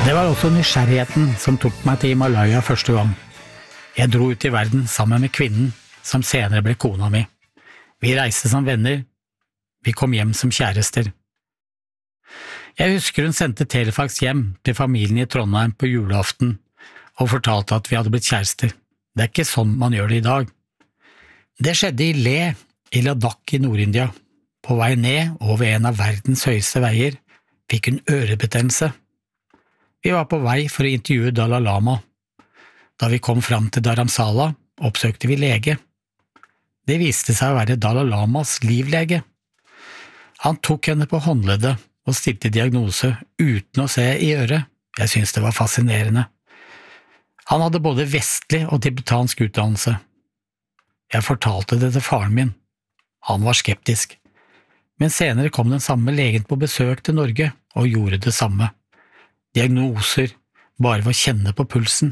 Det var også nysgjerrigheten som tok meg til Himalaya første gang. Jeg dro ut i verden sammen med kvinnen som senere ble kona mi. Vi reiste som venner, vi kom hjem som kjærester. Jeg husker hun sendte telefax hjem til familien i Trondheim på julaften og fortalte at vi hadde blitt kjærester. Det ikke sånn man gjør det i dag. Det skjedde i Leh, i Ladakh i Nord-India. På vei ned over en av verdens høyeste veier fikk hun ørebetennelse. Vi var på vei for å intervjue Dalai Lama. Da vi kom fram til Dharamsala, oppsøkte vi lege. Det viste seg å være Dalai Lamas livlege. Han tok henne på håndleddet og stilte diagnose uten å se i øret. Jeg syntes det var fascinerende. Han hadde både vestlig og tibetansk utdannelse. Jeg fortalte det til faren min. Han var skeptisk. Men senere kom den samme legen på besøk til Norge og gjorde det samme. Diagnoser, bare ved å kjenne på pulsen.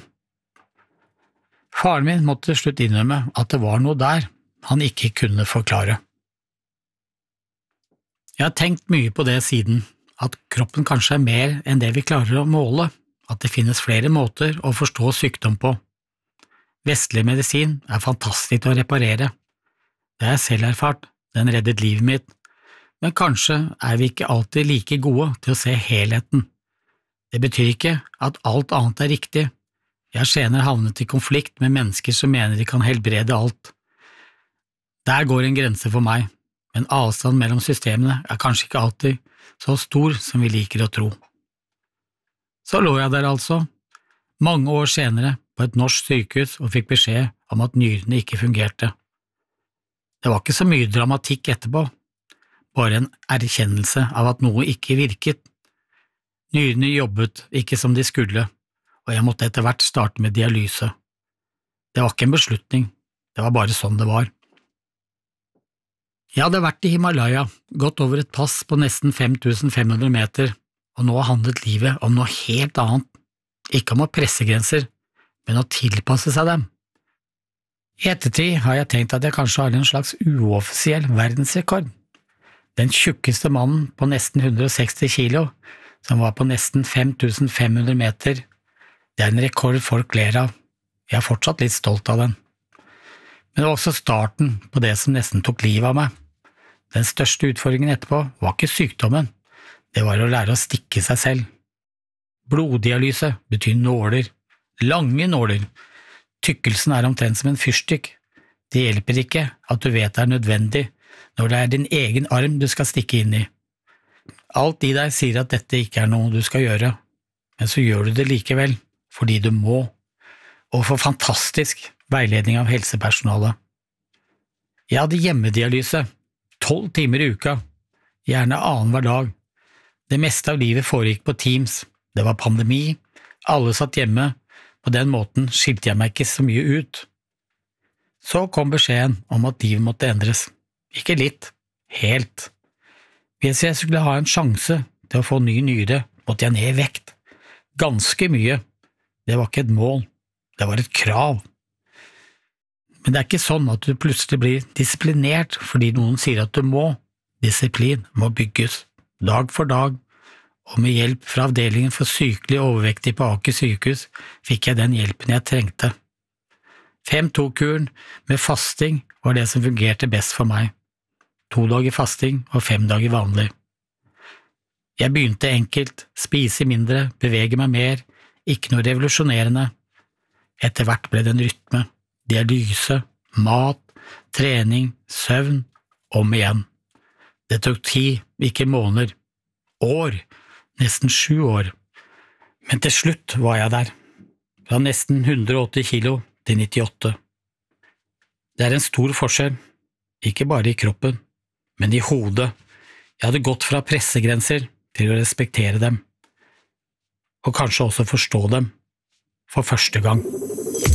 Faren min måtte til slutt innrømme at det var noe der han ikke kunne forklare. Jeg har tenkt mye på det siden, at kroppen kanskje er mer enn det vi klarer å måle, at det finnes flere måter å forstå sykdom på. Vestlig medisin er fantastisk å reparere. Det har jeg selv erfart, den reddet livet mitt, men kanskje er vi ikke alltid like gode til å se helheten. Det betyr ikke at alt annet er riktig. Jeg har senere havnet i konflikt med mennesker som mener de kan helbrede alt. Der går en grense for meg, men avstand mellom systemene er kanskje ikke alltid så stor som vi liker å tro. Så lå jeg der altså, mange år senere, på et norsk sykehus og fikk beskjed om at nyrene ikke fungerte. Det var ikke så mye dramatikk etterpå, bare en erkjennelse av at noe ikke virket. Nyrene jobbet ikke som de skulle, og jeg måtte etter hvert starte med dialyse. Det var ikke en beslutning, det var bare sånn det var. Jeg hadde vært i Himalaya, gått over et pass på nesten 5500 meter, og nå handlet livet om noe helt annet, ikke om å presse grenser, men å tilpasse seg dem. I ettertid har jeg tenkt at jeg kanskje har en slags uoffisiell verdensrekord. Den tjukkeste mannen på nesten 160 kilo, som var på nesten 5500 meter. Det er en rekord folk ler av. Jeg er fortsatt litt stolt av den. Men det var også starten på det som nesten tok livet av meg. Den største utfordringen etterpå var ikke sykdommen, det var å lære å stikke seg selv. Bloddialyse betyr nåler, lange nåler. Tykkelsen er omtrent som en fyrstikk. Det hjelper ikke at du vet det er nødvendig når det er din egen arm du skal stikke inn i. Alt i deg sier at dette ikke er noe du skal gjøre, men så gjør du det likevel, fordi du må, og får fantastisk veiledning av helsepersonalet. Jeg hadde hjemmedialyse, 12 timer i uka, gjerne annenhver dag. Det meste av livet foregikk på Teams, det var pandemi, alle satt hjemme, på den måten skilte jeg meg ikke så mye ut. Så kom beskjeden om at livet måtte endres, ikke litt, helt. Hvis jeg skulle ha en sjanse til å få ny nyre, måtte jeg ned i vekt. Ganske mye. Det var ikke et mål, det var et krav. Men det er ikke sånn at du plutselig blir disiplinert fordi noen sier at du må. Disiplin må bygges, dag for dag, og med hjelp fra avdelingen for sykelig overvektig på Aker sykehus fikk jeg den hjelpen jeg trengte. 5-2-kuren med fasting var det som fungerte best for meg. 2 dager fasting og 5 dager vanlig. Jeg begynte enkelt, spise mindre, bevege meg mer, ikke noe revolusjonerende. Etter hvert ble det en rytme, dialyse, mat, trening, søvn, om igjen. Det tok tid, ikke måneder, år, nesten 7 år. Men til slutt var jeg der, fra nesten 180 kilo til 98. Det er en stor forskjell, ikke bare i kroppen, men i hodet. Jeg hadde gått fra pressegrenser til å respektere dem, og kanskje også forstå dem, for første gang.